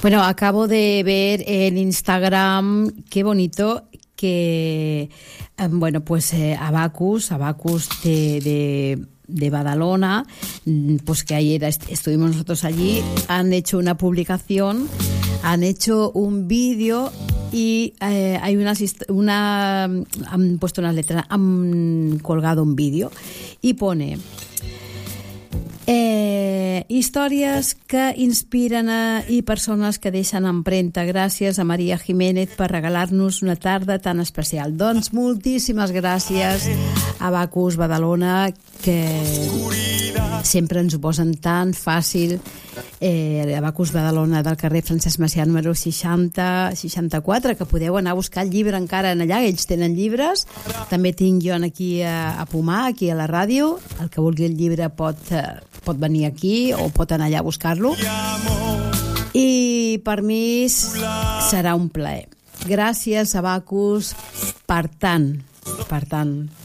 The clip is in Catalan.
Bueno, acabo de ver en Instagram, qué bonito, que, bueno, pues Abacus de Badalona, pues que ayer estuvimos nosotros allí, han hecho una publicación, han hecho un vídeo y hay han puesto unas letras, han colgado un vídeo y pone històries que inspiren i persones que deixen empremta. Gràcies a Maria Jiménez per regalar-nos una tarda tan especial. Doncs moltíssimes gràcies a Abacus Badalona, que sempre ens ho posen tan fàcil. Abacus Badalona, del carrer Francesc Macià número 64, que podeu anar a buscar el llibre encara en allà, ells tenen llibres. També tinc jo aquí a Pomar, aquí a la ràdio. El que vulgui el llibre pot venir aquí o pot anar allà a buscar-lo, i per mi serà un plaer. Gràcies, Abacus, per tant.